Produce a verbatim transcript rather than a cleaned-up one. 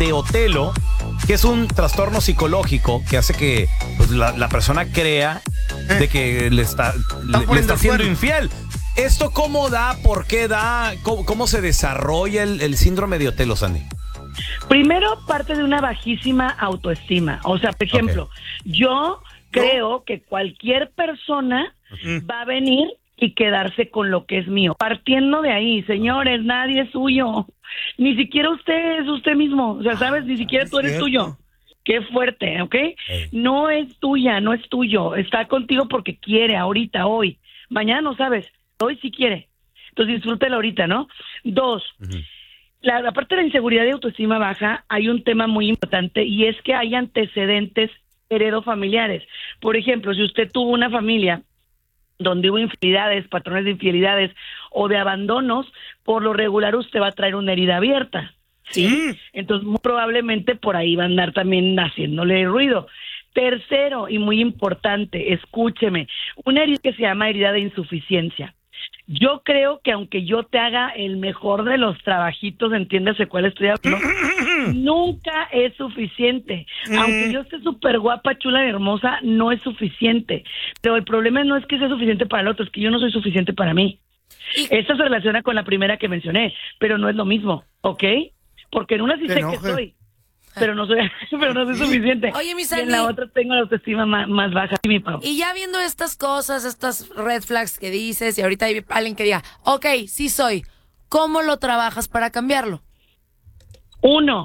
de Otelo, que es un trastorno psicológico que hace que pues, la, la persona crea de que le está, le, le está siendo infiel. ¿Esto cómo da? ¿Por qué da? ¿Cómo, cómo se desarrolla el, el síndrome de Otelo, Sandy? Primero parte de una bajísima autoestima. O sea, por ejemplo, okay. yo creo que cualquier persona uh-huh. va a venir y quedarse con lo que es mío. Partiendo de ahí, señores, nadie es suyo. Ni siquiera usted es usted mismo. O sea, ¿sabes? Ni siquiera tú eres tuyo. Qué fuerte, ¿ok? No es tuya, no es tuyo. Está contigo porque quiere ahorita, hoy. Mañana no sabes. Hoy sí quiere. Entonces disfrútelo ahorita, ¿no? Dos, uh-huh. la, la parte de la inseguridad y autoestima baja, hay un tema muy importante y es que hay antecedentes heredofamiliares. Por ejemplo, si usted tuvo una familia donde hubo infidelidades, patrones de infidelidades o de abandonos, por lo regular usted va a traer una herida abierta. ¿Sí? sí. Entonces, muy probablemente por ahí va a andar también haciéndole ruido. Tercero, y muy importante, escúcheme, una herida que se llama herida de insuficiencia. Yo creo que aunque yo te haga el mejor de los trabajitos, entiéndase cuál estoy hablando, nunca es suficiente. Aunque yo esté súper guapa, chula y hermosa, no es suficiente. Pero el problema no es que sea suficiente para el otro, es que yo no soy suficiente para mí. Esta se relaciona con la primera que mencioné, pero no es lo mismo, ¿ok? Porque en una sí sé que soy, pero no soy, pero no soy suficiente. Oye, mi Sandy, y en la otra tengo la autoestima más, más baja. Mi Pau. Y ya viendo estas cosas, estas red flags que dices, y ahorita hay alguien que diga, ok, sí soy, ¿cómo lo trabajas para cambiarlo? Uno,